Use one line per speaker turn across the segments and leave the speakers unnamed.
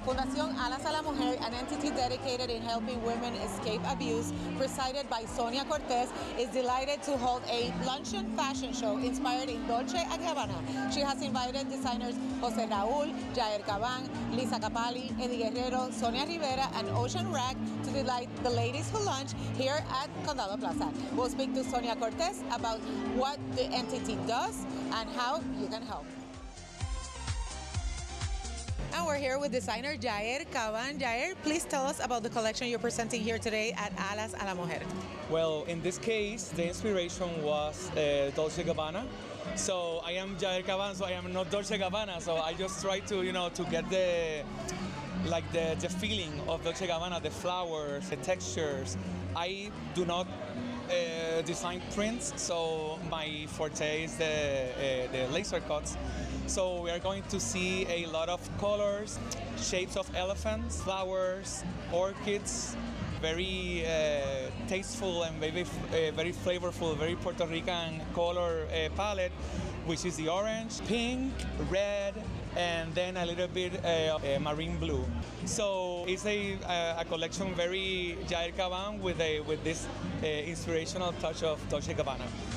Fundación Alas a la Mujer, an entity dedicated in helping women escape abuse, presided by Sonia Cortez, is delighted to hold a luncheon fashion show inspired in Dolce & Gabbana. She has invited designers Jose Raúl, Jair Caban, Lisa Capali, Eddie Guerrero, Sonia Rivera, and Ocean Rag to delight the ladies who lunch here at Condado Plaza. We'll speak to Sonia Cortez about what the entity does and how you can help. And we're here with designer Jair Caban. Jair, please tell us about the collection you're presenting here today at Alas a la Mujer.
Well, in this case, the inspiration was Dolce & Gabbana. So I am Jair Caban, so I am not Dolce & Gabbana. So I just try to, to get the feeling of Dolce & Gabbana, the flowers, the textures. I do not design prints, so my forte is the laser cuts. So we are going to see a lot of colors, shapes of elephants, flowers, orchids, very tasteful and very flavorful, very Puerto Rican color palette, which is the orange, pink, red, and then a little bit marine blue. So it's a collection very Jair Caban with this inspirational touch of Dolce & Gabbana.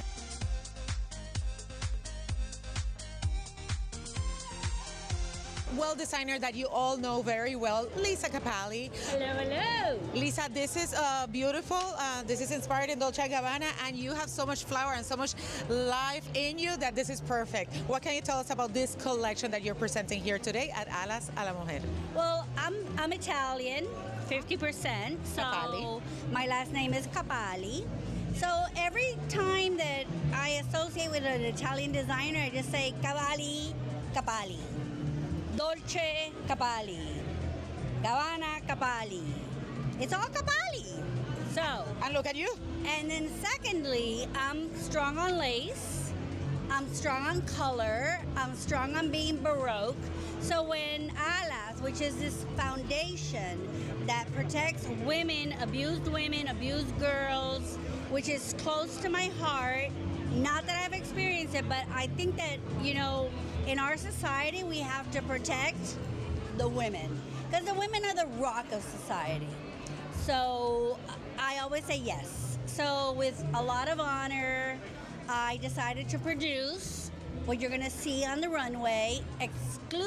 Well, designer that you all know very well, Lisa Capali.
Hello, hello.
Lisa, this is beautiful. This is inspired in Dolce & Gabbana, and you have so much flower and so much life in you that this is perfect. What can you tell us about this collection that you're presenting here today at Alas a la Mujer?
Well, I'm Italian, 50%. So
Capali.
My last name is Capali. So every time that I associate with an Italian designer, I just say Cavalli, Capali. Dolce Capali, Gabbana Capali. It's all Capali. So,
And look at you.
and then secondly, I'm strong on lace. I'm strong on color. I'm strong on being Baroque. So when Alas, which is this foundation that protects women, abused girls, which is close to my heart. Not that I've experienced it, but I think that, in our society, we have to protect the women. Because the women are the rock of society. So I always say yes. So with a lot of honor, I decided to produce what you're going to see on the runway,